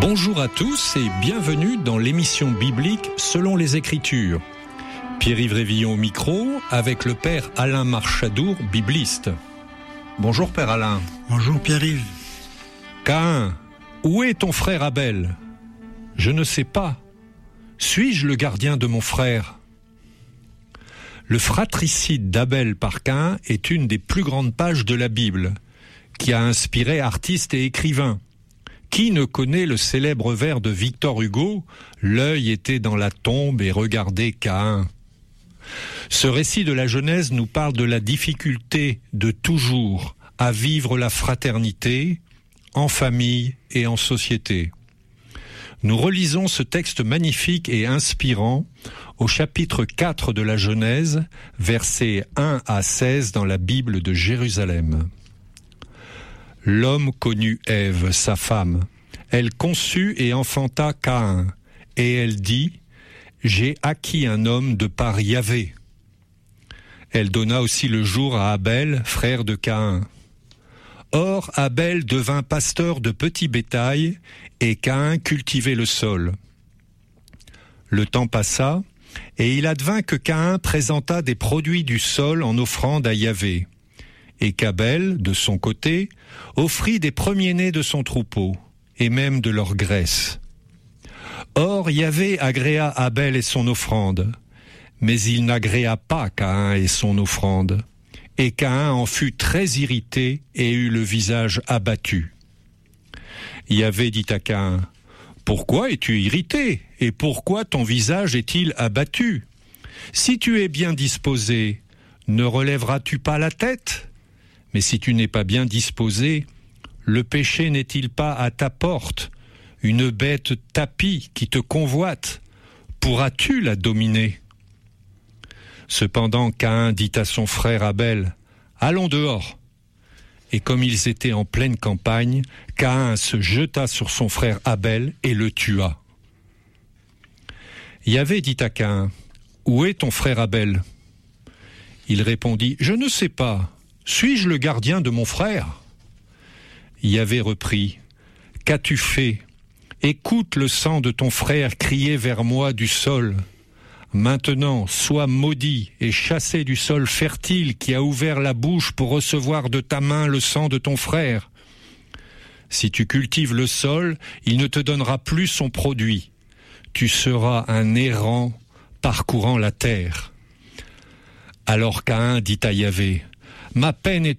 Bonjour à tous et bienvenue dans l'émission biblique Selon les Écritures. Pierre-Yves Révillon au micro avec le père Alain Marchadour, bibliste. Bonjour père Alain. Bonjour Pierre-Yves. Caïn, où est ton frère Abel ? Je ne sais pas. Suis-je le gardien de mon frère ? Le fratricide d'Abel par Caïn est une des plus grandes pages de la Bible, qui a inspiré artistes et écrivains. Qui ne connaît le célèbre vers de Victor Hugo « L'œil était dans la tombe et regardait Caïn ». Ce récit de la Genèse nous parle de la difficulté de toujours à vivre la fraternité en famille et en société. Nous relisons ce texte magnifique et inspirant au chapitre 4 de la Genèse, versets 1 à 16 dans la Bible de Jérusalem. L'homme connut Ève, sa femme. Elle conçut et enfanta Caïn. Et elle dit, « J'ai acquis un homme de par Yahvé. » Elle donna aussi le jour à Abel, frère de Caïn. Or, Abel devint pasteur de petit bétail, et Caïn cultivait le sol. Le temps passa, et il advint que Caïn présenta des produits du sol en offrande à Yahvé. Et qu'Abel, de son côté, offrit des premiers-nés de son troupeau, et même de leur graisse. Or Yahvé agréa Abel et son offrande, mais il n'agréa pas Caïn et son offrande. Et Caïn en fut très irrité et eut le visage abattu. Yahvé dit à Caïn, « Pourquoi es-tu irrité, et pourquoi ton visage est-il abattu ? Si tu es bien disposé, ne relèveras-tu pas la tête ? Mais si tu n'es pas bien disposé, le péché n'est-il pas à ta porte, une bête tapie qui te convoite? Pourras-tu la dominer ?» Cependant Caïn dit à son frère Abel, « Allons dehors !» Et comme ils étaient en pleine campagne, Caïn se jeta sur son frère Abel et le tua. Yahvé dit à Caïn, « Où est ton frère Abel ?» Il répondit, « Je ne sais pas. Suis-je le gardien de mon frère ?» Yahvé reprit, « Qu'as-tu fait ? Écoute le sang de ton frère crier vers moi du sol. Maintenant, sois maudit et chassé du sol fertile qui a ouvert la bouche pour recevoir de ta main le sang de ton frère. Si tu cultives le sol, il ne te donnera plus son produit. Tu seras un errant parcourant la terre. » Alors Caïn dit à Yahvé, « Ma peine est